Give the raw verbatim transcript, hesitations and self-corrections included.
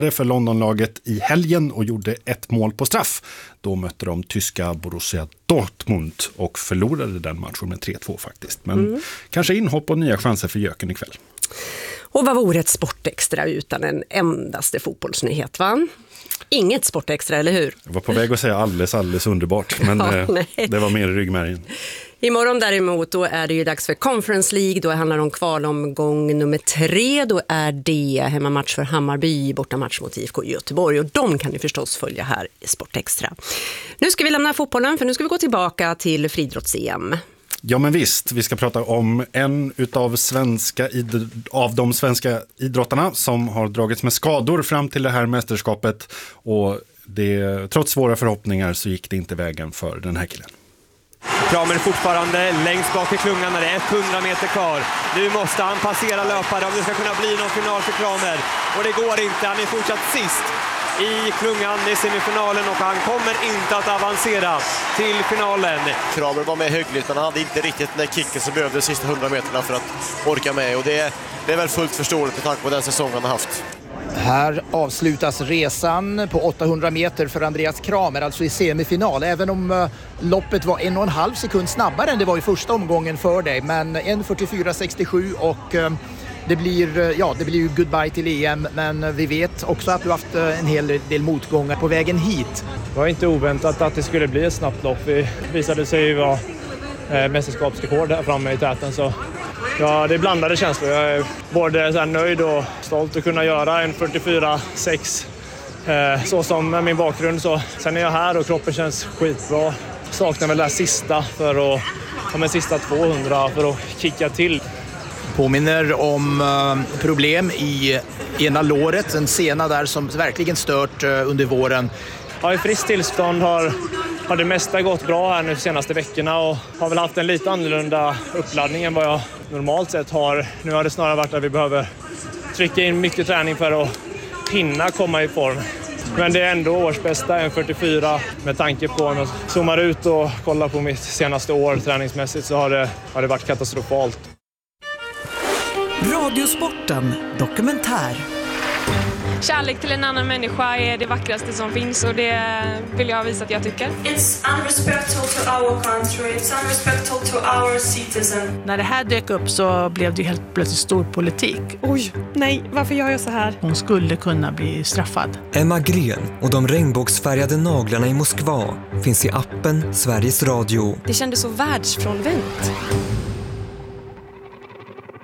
för Londonlaget i helgen och gjorde ett mål på straff. Då mötte de tyska Borussia Dortmund och förlorade den matchen med tre två faktiskt. Men mm. kanske inhopp och nya chanser för Jöken ikväll. Och vad vore ett sportextra utan en endaste fotbollsnyhet, va? Inget sportextra, eller hur? Jag var på väg att säga alldeles, alldeles underbart, men ja, eh, det var mer i ryggmärgen. Imorgon däremot, då är det ju dags för Conference League. Då handlar det om kvalomgång nummer tre. Då är det hemmamatch för Hammarby, bortamatch mot I F K Göteborg. Och de kan ni förstås följa här i Sportextra. Nu ska vi lämna fotbollen, för nu ska vi gå tillbaka till friidrotts-E M. Ja, men visst, vi ska prata om en utav svenska id- av de svenska idrottarna som har dragits med skador fram till det här mästerskapet, och det, trots svåra förhoppningar så gick det inte vägen för den här killen. Kramer fortfarande längst bak i klungan när det är hundra meter kvar. Nu måste han passera löpare om det ska kunna bli någon final för Kramer. Och det går inte, han är fortsatt sist i klungan i semifinalen och han kommer inte att avancera till finalen. Kramer var med hyggligt, men han hade inte riktigt den kicken som behövde de sista hundra meterna för att orka med. Och det, det är väl fullt förståeligt med tanke på den säsongen han har haft. Här avslutas resan på åttahundra meter för Andreas Kramer, alltså i semifinal. Även om uh, loppet var en och en halv sekund snabbare än det var i första omgången för dig. Men en fyrtiofyra sextiosju och uh, det blir, uh, ja, det blir ju goodbye till E M. Men uh, vi vet också att du haft uh, en hel del motgångar på vägen hit. Det var inte oväntat att det skulle bli ett snabbt lopp. Vi visade sig ju vara uh, mästerskapsrekord där framme i täten, så... Ja, det är blandade känslor. Jag är både så här nöjd och stolt att kunna göra en fyrtiofyra sex eh, så som med min bakgrund. Så. Sen är jag här och kroppen känns skitbra. Saknar väl det här sista för att, ja, men sista tvåhundra för att kicka till. Påminner om uh, problem i ena låret, en sena där som verkligen stört uh, under våren. Ja, i friskt tillstånd har, har det mesta gått bra här nu de senaste veckorna och har väl haft en lite annorlunda uppladdning än vad jag normalt sett har. Nu har det snarare varit att vi behöver trycka in mycket träning för att hinna komma i form. Men det är ändå årsbästa, en fyrtiofyra, med tanke på om jag zoomar ut och kollar på mitt senaste år träningsmässigt så har det, har det varit katastrofalt. Radiosporten dokumentär. Kärlek till en annan människa är det vackraste som finns och det vill jag visa att jag tycker. It's unrespectful to our country, it's unrespectful to our citizen. När det här dök upp så blev det helt plötsligt stor politik. Oj, nej, varför gör jag så här? Hon skulle kunna bli straffad. Emma Gren och de regnbågsfärgade naglarna i Moskva finns i appen Sveriges Radio. Det kändes så världsfrånvänt.